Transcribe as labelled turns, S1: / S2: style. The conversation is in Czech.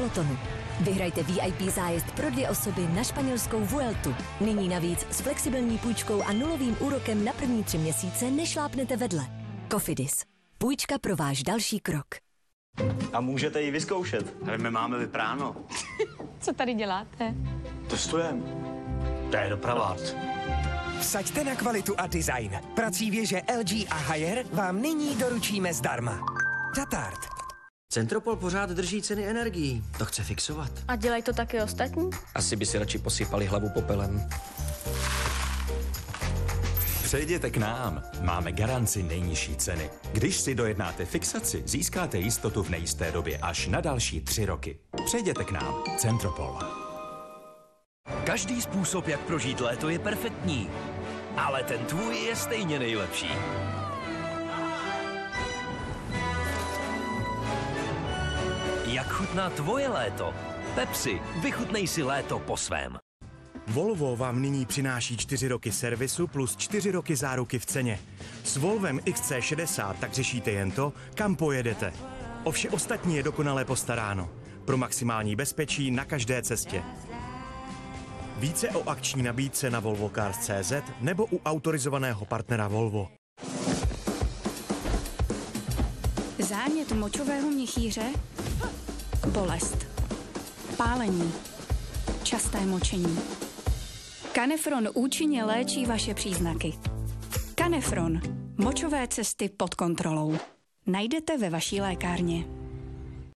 S1: pelotonu. Vyhrajte VIP zájezd pro 2 osoby na španělskou Vueltu. Nyní navíc s flexibilní půjčkou a nulovým úrokem na první 3 měsíce nešlápnete vedle. Cofidis. Půjčka pro váš další krok.
S2: A můžete ji vyzkoušet.
S3: Ale my máme vypráno.
S4: Co tady děláte?
S2: Testujeme.
S3: To je dopravák.
S5: Vsaďte na kvalitu a design. Prací věže LG a Haier vám nyní doručíme zdarma. Tatart.
S6: Centropol pořád drží ceny energií. To chce fixovat.
S4: A dělají to taky ostatní?
S6: Asi by si radši posypali hlavu popelem.
S7: Přejděte k nám. Máme garanci nejnižší ceny. Když si dojednáte fixaci, získáte jistotu v nejisté době až na další 3 roky. Přejděte k nám. Centropol.
S8: Každý způsob, jak prožít léto, je perfektní. Ale ten tvůj je stejně nejlepší. Jak chutná tvoje léto? Pepsi, vychutnej si léto po svém.
S9: Volvo vám nyní přináší 4 roky servisu plus 4 roky záruky v ceně. S Volvem XC60 tak řešíte jen to, kam pojedete. O vše ostatní je dokonale postaráno. Pro maximální bezpečí na každé cestě. Více o akční nabídce na volvocars.cz nebo u autorizovaného partnera Volvo.
S10: Zánět močového měchýře, bolest, pálení, časté močení. Canefron účinně léčí vaše příznaky. Canefron. Močové cesty pod kontrolou. Najdete ve vaší lékárně.